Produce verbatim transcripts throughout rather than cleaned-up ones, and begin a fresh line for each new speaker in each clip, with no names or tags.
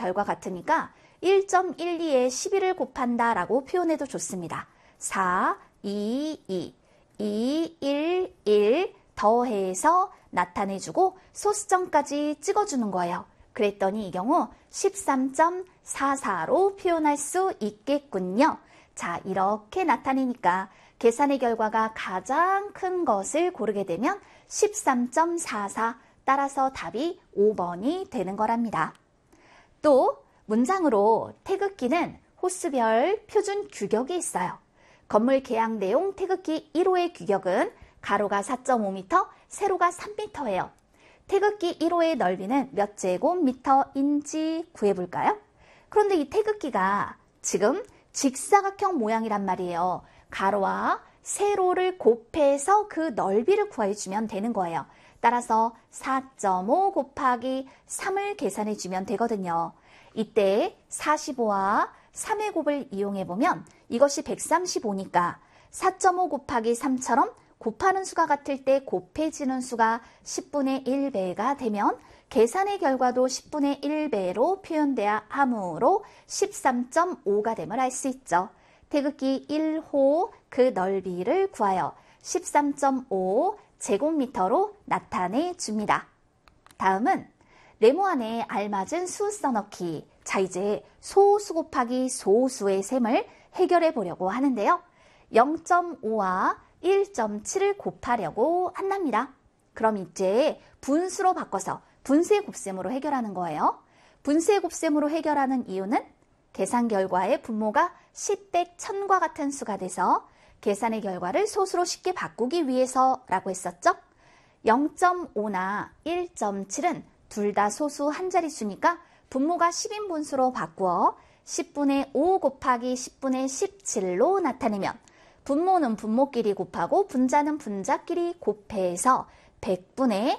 결과 같으니까 일 점 일이에 십일을 곱한다 라고 표현해도 좋습니다. 사, 이, 이, 이, 일, 일 더해서 나타내주고 소수점까지 찍어주는 거예요. 그랬더니 이 경우 십삼 점 사사로 표현할 수 있겠군요. 자, 이렇게 나타내니까 계산의 결과가 가장 큰 것을 고르게 되면 십삼 점 사사, 따라서 답이 오 번이 되는 거랍니다. 또 문장으로 태극기는 호수별 표준 규격이 있어요. 건물 계약 내용 태극기 일 호의 규격은 가로가 사 점 오 미터, 세로가 삼 미터예요. 태극기 일 호의 넓이는 몇 제곱미터인지 구해볼까요? 그런데 이 태극기가 지금 직사각형 모양이란 말이에요. 가로와 세로를 곱해서 그 넓이를 구해주면 되는 거예요. 따라서 사 점 오 곱하기 삼을 계산해주면 되거든요. 이때 사십오와 삼의 곱을 이용해보면 이것이 백삼십오니까 사 점 오 곱하기 삼처럼 곱하는 수가 같을 때 곱해지는 수가 십분의 일 배가 되면 계산의 결과도 십분의 일 배로 표현돼야 하므로 십삼 점 오가 됨을 알 수 있죠. 태극기 일 호 그 넓이를 구하여 십삼 점 오 제곱미터로 나타내 줍니다. 다음은 네모 안에 알맞은 수 써넣기. 자, 이제 소수 곱하기 소수의 셈을 해결해 보려고 하는데요. 영 점 오와 일 점 칠을 곱하려고 한답니다. 그럼 이제 분수로 바꿔서 분수의 곱셈으로 해결하는 거예요. 분수의 곱셈으로 해결하는 이유는 계산 결과의 분모가 십 대 천과 같은 수가 돼서 계산의 결과를 소수로 쉽게 바꾸기 위해서라고 했었죠. 영 점 오나 일 점 칠은 둘 다 소수 한 자릿수니까 분모가 십인분수로 바꾸어 십분의 오 곱하기 십분의 십칠로 나타내면 분모는 분모끼리 곱하고 분자는 분자끼리 곱해서 백분의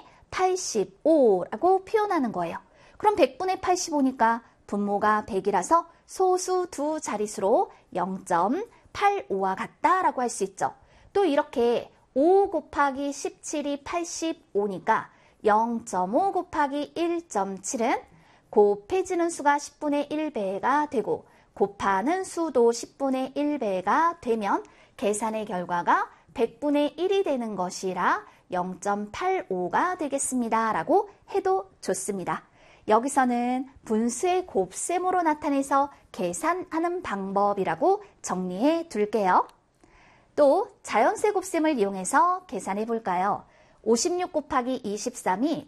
팔십오라고 표현하는 거예요. 그럼 백분의 팔십오니까 분모가 백이라서 소수 두 자릿수로 영 점 팔오와 같다라고 할 수 있죠. 또 이렇게 오 곱하기 십칠이 팔십오니까 영 점 오 곱하기 일 점 칠은 곱해지는 수가 십분의 일 배가 되고 곱하는 수도 십분의 일 배가 되면 계산의 결과가 백분의 일이 되는 것이라 영 점 팔오가 되겠습니다. 라고 해도 좋습니다. 여기서는 분수의 곱셈으로 나타내서 계산하는 방법이라고 정리해 둘게요. 또 자연수의 곱셈을 이용해서 계산해 볼까요? 오십육 곱하기 이십삼이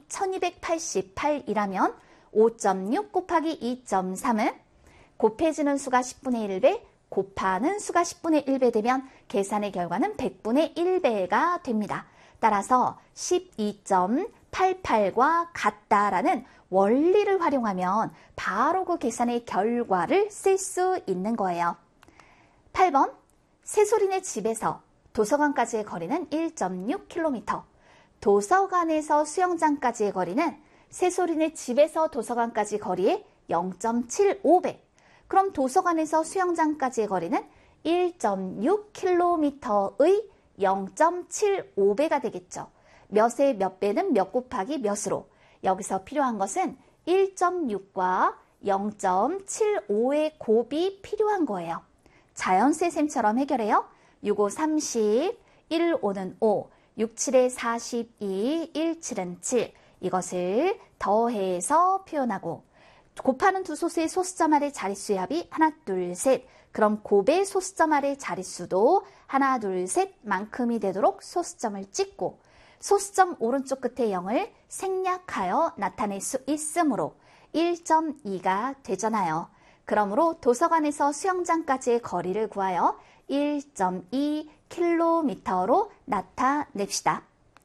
천이백팔십팔이라면 오 점 육 곱하기 이 점 삼은 곱해지는 수가 십분의 일 배, 곱하는 수가 십분의 일 배 되면 계산의 결과는 백분의 일 배가 됩니다. 따라서 십이 점 팔팔과 같다라는 원리를 활용하면 바로 그 계산의 결과를 쓸 수 있는 거예요. 팔 번, 새소리네 집에서 도서관까지의 거리는 일 점 육 킬로미터, 도서관에서 수영장까지의 거리는 새소리네 집에서 도서관까지 거리의 영 점 칠오 배, 그럼 도서관에서 수영장까지의 거리는 일 점 육 킬로미터의 영 점 칠오 배가 되겠죠. 몇의 몇 배는 몇 곱하기 몇으로, 여기서 필요한 것은 일 점 육과 영 점 칠오의 곱이 필요한 거예요. 자연수의 셈처럼 해결해요. 육 오 삼십, 일 오는 오, 육 칠에 사십이, 일 칠은 칠, 이것을 더해서 표현하고 곱하는 두 소수의 소수점 아래 자릿수의 합이 하나, 둘, 셋. 그럼 곱의 소수점 아래 자릿수도 하나, 둘, 셋 만큼이 되도록 소수점을 찍고 소수점 오른쪽 끝에 영을 생략하여 나타낼 수 있으므로 일 점 이가 되잖아요. 그러므로 도서관에서 수영장까지의 거리를 구하여 일 점 이 킬로미터로 나타냅시다.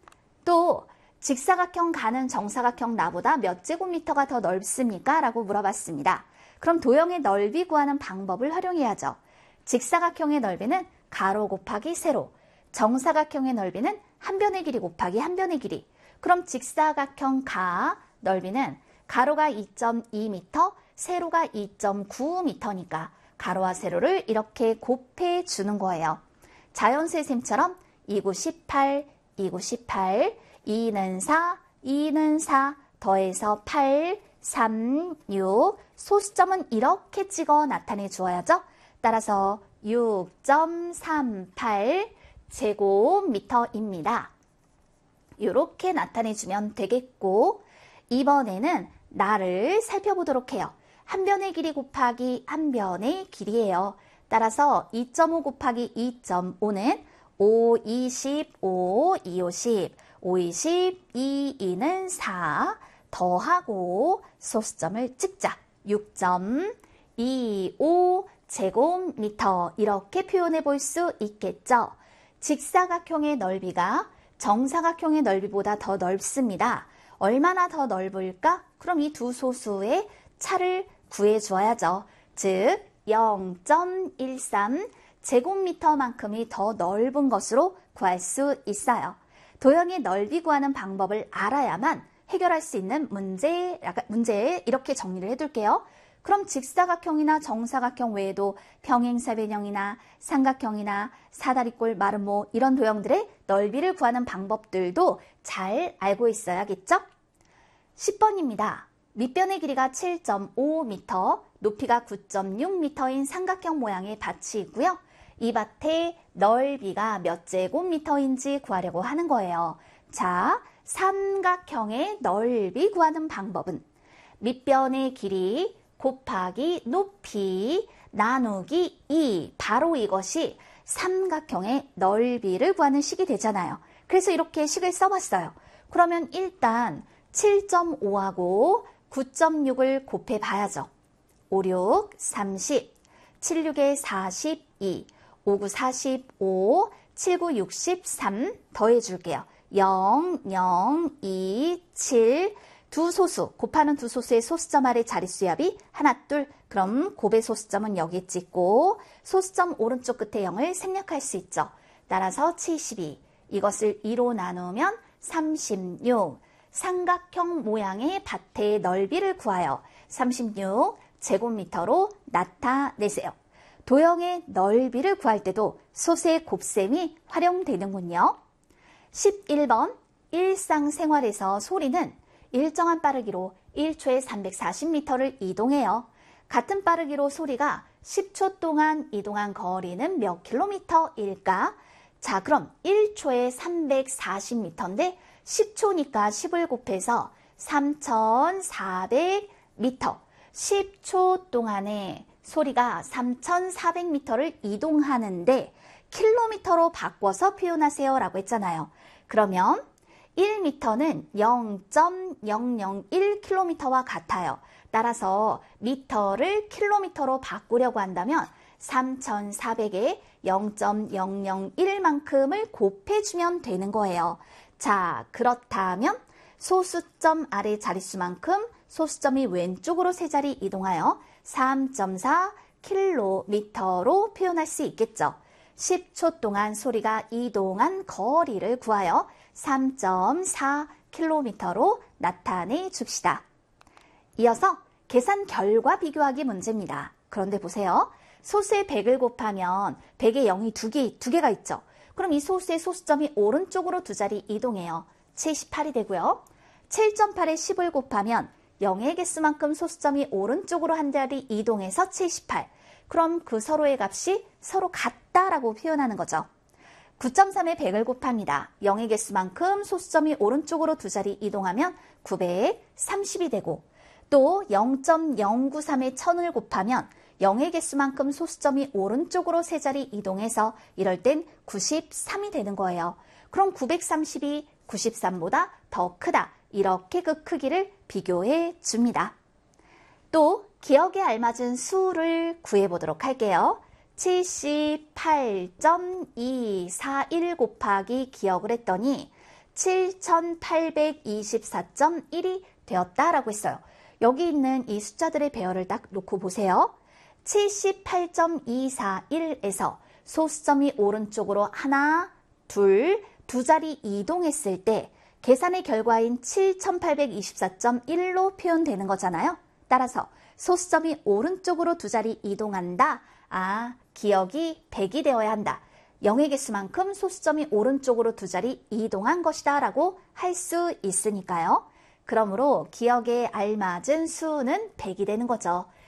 또 직사각형 가는 정사각형 나보다 몇 제곱미터가 더 넓습니까? 라고 물어봤습니다. 그럼 도형의 넓이 구하는 방법을 활용해야죠. 직사각형의 넓이는 가로 곱하기 세로, 정사각형의 넓이는 한 변의 길이 곱하기 한 변의 길이. 그럼 직사각형 가 넓이는 가로가 이 점 이 미터, 세로가 이 점 구 미터니까 가로와 세로를 이렇게 곱해 주는 거예요. 자연수의 셈처럼 이 구 십팔, 이 구 십팔, 이는 사, 이는 사, 더해서 팔, 삼, 육. 소수점은 이렇게 찍어 나타내 주어야죠. 따라서 육 점 삼팔 제곱미터입니다. 이렇게 나타내 주면 되겠고, 이번에는 나를 살펴보도록 해요. 한 변의 길이 곱하기 한 변의 길이에요. 따라서 이 점 오 곱하기 이 점 오는 오, 이십, 오, 이, 오십, 오, 이십, 이, 이는 사, 더하고 소수점을 찍자. 육 점 이오 제곱미터 이렇게 표현해 볼 수 있겠죠. 직사각형의 넓이가 정사각형의 넓이보다 더 넓습니다. 얼마나 더 넓을까? 그럼 이 두 소수의 차를 구해 주어야죠. 즉 영 점 일삼 제곱미터만큼이 더 넓은 것으로 구할 수 있어요. 도형의 넓이 구하는 방법을 알아야만 해결할 수 있는 문제, 문제에 이렇게 정리를 해둘게요. 그럼 직사각형이나 정사각형 외에도 평행사변형이나 삼각형이나 사다리꼴, 마름모 이런 도형들의 넓이를 구하는 방법들도 잘 알고 있어야겠죠? 십 번입니다. 밑변의 길이가 칠 점 오 미터, 높이가 구 점 육 미터인 삼각형 모양의 밭이 있고요. 이 밭의 넓이가 몇 제곱미터인지 구하려고 하는 거예요. 자, 삼각형의 넓이 구하는 방법은 밑변의 길이 곱하기 높이 나누기 이, 바로 이것이 삼각형의 넓이를 구하는 식이 되잖아요. 그래서 이렇게 식을 써봤어요. 그러면 일단 칠 점 오하고 구 점 육을 곱해 봐야죠. 오, 육, 삼십, 칠, 육에 사십이, 오, 구, 사십오, 칠, 구, 육십삼 더해 줄게요. 영, 영, 이, 칠, 두 소수, 곱하는 두 소수의 소수점 아래 자릿수의 합이 하나, 둘. 그럼 곱의 소수점은 여기 찍고 소수점 오른쪽 끝에 영을 생략할 수 있죠. 따라서 칠십이. 이것을 이로 나누면 삼십육. 삼각형 모양의 밭의 넓이를 구하여 삼십육 제곱미터로 나타내세요. 도형의 넓이를 구할 때도 소수의 곱셈이 활용되는군요. 십일 번, 일상생활에서 소리는 일정한 빠르기로 일 초에 삼백사십 미터를 이동해요. 같은 빠르기로 소리가 십 초 동안 이동한 거리는 몇 킬로미터일까? 자, 그럼 일 초에 삼백사십 미터인데 십 초니까 십을 곱해서 삼천사백 미터. 십 초 동안에 소리가 삼천사백 미터를 이동하는데 킬로미터로 바꿔서 표현하세요 라고 했잖아요. 그러면 일 미터는 영 점 영영일 킬로미터와 같아요. 따라서 미터를 킬로미터로 바꾸려고 한다면 삼천사백에 영 점 영영일만큼을 곱해주면 되는 거예요. 자, 그렇다면 소수점 아래 자릿수만큼 소수점이 왼쪽으로 세 자리 이동하여 삼 점 사 킬로미터로 표현할 수 있겠죠. 십 초 동안 소리가 이동한 거리를 구하여 삼 점 사 킬로미터로 나타내 줍시다. 이어서 계산 결과 비교하기 문제입니다. 그런데 보세요. 소수의 백을 곱하면 백에 영이 두 개, 두 개가 있죠. 그럼 이 소수의 소수점이 오른쪽으로 두 자리 이동해요. 칠십팔이 되고요. 칠 점 팔에 십을 곱하면 영의 개수만큼 소수점이 오른쪽으로 한 자리 이동해서 칠십팔. 그럼 그 서로의 값이 서로 같다라고 표현하는 거죠. 구 점 삼에 백을 곱합니다. 영의 개수만큼 소수점이 오른쪽으로 두 자리 이동하면 구백삼십이 되고, 또 영 점 영구삼에 천을 곱하면 영의 개수만큼 소수점이 오른쪽으로 세 자리 이동해서 이럴 땐 구십삼이 되는 거예요. 그럼 구백삼십이 구십삼보다 더 크다. 이렇게 그 크기를 비교해 줍니다. 또 기억에 알맞은 수를 구해보도록 할게요. 칠십팔 점 이사일 곱하기 기억을 했더니 칠천팔백이십사 점 일이 되었다라고 했어요. 여기 있는 이 숫자들의 배열을 딱 놓고 보세요. 칠십팔 점 이사일에서 소수점이 오른쪽으로 하나, 둘, 두 자리 이동했을 때 계산의 결과인 칠천팔백이십사 점 일로 표현되는 거잖아요. 따라서 소수점이 오른쪽으로 두 자리 이동한다. 아, 기억이 백이 되어야 한다. 영의 개수만큼 소수점이 오른쪽으로 두 자리 이동한 것이다 라고 할 수 있으니까요. 그러므로 기억에 알맞은 수는 백이 되는 거죠.